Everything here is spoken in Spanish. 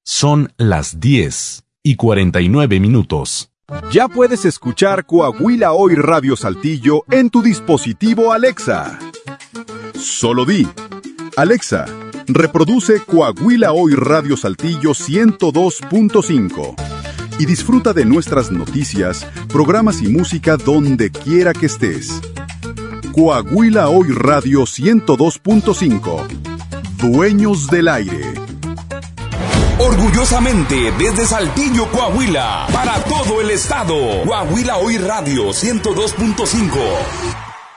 Son las 10:49. Ya puedes escuchar Coahuila Hoy Radio Saltillo en tu dispositivo Alexa. Solo di: Alexa, reproduce Coahuila Hoy Radio Saltillo 102.5 y disfruta de nuestras noticias, programas y música donde quiera que estés. Coahuila Hoy Radio 102.5. Dueños del aire. Orgullosamente desde Saltillo, Coahuila, para todo el estado. Coahuila Hoy Radio 102.5.